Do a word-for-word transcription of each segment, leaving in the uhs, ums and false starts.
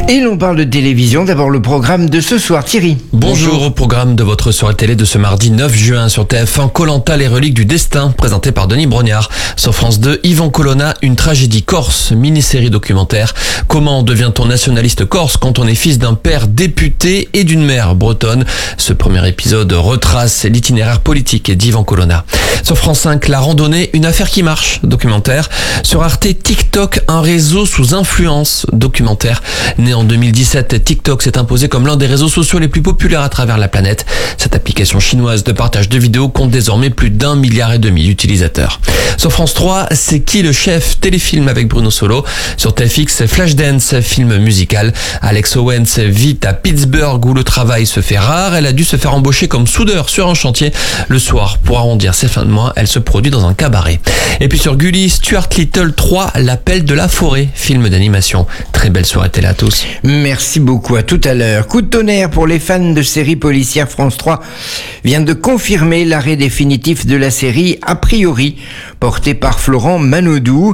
Et l'on parle de télévision, d'abord le programme de ce soir. Thierry. Bonjour. Bonjour, au programme de votre soirée télé de ce mardi neuf juin sur T F un, Koh-Lanta, les reliques du destin, présenté par Denis Brognard. Sur France deux, Yvan Colonna, une tragédie corse, mini-série documentaire. Comment devient-on nationaliste corse quand on est fils d'un père député et d'une mère bretonne? Ce premier épisode retrace l'itinéraire politique d'Yvan Colonna. Sur France cinq, La randonnée, une affaire qui marche, documentaire. Sur Arte, TikTok, un réseau sous influence, documentaire. Né en deux mille dix-sept, TikTok s'est imposé comme l'un des réseaux sociaux les plus populaires à travers la planète. Cette application chinoise de partage de vidéos compte désormais plus d'un milliard et demi d'utilisateurs. Sur France trois, C'est qui le chef? Téléfilm avec Bruno Solo. Sur T F X, Flashdance, film musical. Alex Owens vit à Pittsburgh où le travail se fait rare. Elle a dû se faire embaucher comme soudeur sur un chantier. Le soir, pour arrondir ses fins de mois, elle se produit dans un cabaret. Et puis sur Gulli, Stuart Little trois, L'appel de la forêt, film d'animation. Très belle soirée télé à tous. Merci beaucoup, à tout à l'heure. Coup de tonnerre pour les fans de séries policières. France trois vient de confirmer l'arrêt définitif de la série A priori, portée par Florent Manodou.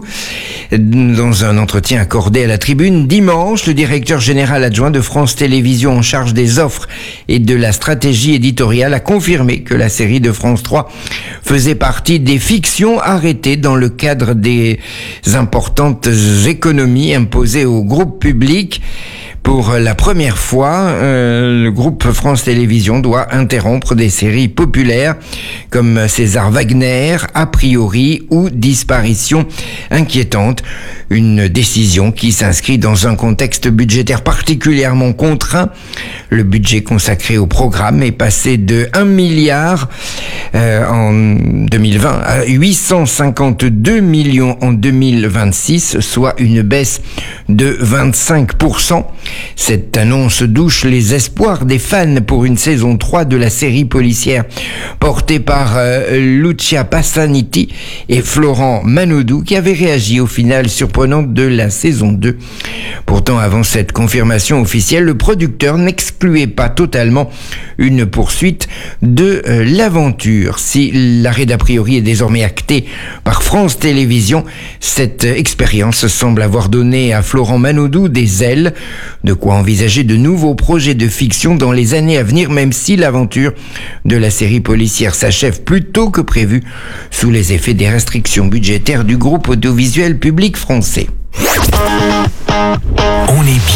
Dans un entretien accordé à la Tribune dimanche, le directeur général adjoint de France Télévisions en charge des offres et de la stratégie éditoriale a confirmé que la série de France trois faisait partie des fictions arrêtées dans le cadre des importantes économies imposées au groupe public. Pour la première fois, euh, le groupe France Télévisions doit interrompre des séries populaires comme César Wagner, A priori ou Disparition inquiétante. Une décision qui s'inscrit dans un contexte budgétaire particulièrement contraint. Le budget consacré au programme est passé de un milliard euh, en deux mille vingt à huit cent cinquante-deux millions en deux mille vingt-six, soit une baisse de vingt-cinq pour cent. Cette annonce douche les espoirs des fans pour une saison trois de la série policière portée par euh, Lucia Passaniti et Florent Manodou qui avait réagi au final surprenante de la saison deux. Pourtant, avant cette confirmation officielle, le producteur n'excluait pas totalement une poursuite de euh, l'aventure. Si l'arrêt d'A priori est désormais acté par France Télévisions, cette expérience semble avoir donné à Florent Manodou des ailes, de quoi envisager de nouveaux projets de fiction dans les années à venir, même si l'aventure de la série policière s'achève plus tôt que prévu sous les effets des restrictions budgétaires du groupe audiovisuel public français. On est